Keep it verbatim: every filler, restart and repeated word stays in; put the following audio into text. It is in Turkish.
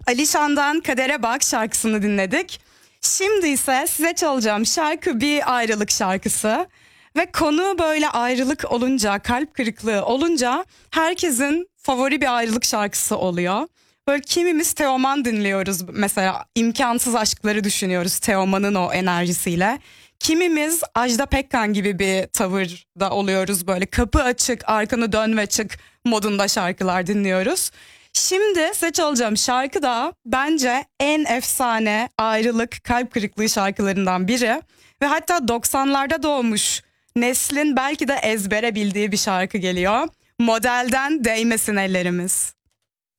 Alişan'dan Kadere Bak şarkısını dinledik. Şimdi ise size çalacağım şarkı bir ayrılık şarkısı. Ve konu böyle ayrılık olunca, kalp kırıklığı olunca herkesin favori bir ayrılık şarkısı oluyor. Böyle kimimiz Teoman dinliyoruz mesela, imkansız aşkları düşünüyoruz Teoman'ın o enerjisiyle. Kimimiz Ajda Pekkan gibi bir tavırda oluyoruz, böyle kapı açık arkanı dön ve çık modunda şarkılar dinliyoruz. Şimdi size çalacağım şarkı da bence en efsane ayrılık kalp kırıklığı şarkılarından biri. Ve hatta doksanlarda doğmuş neslin belki de ezbere bildiği bir şarkı geliyor. Modelden Değmesin Ellerimiz.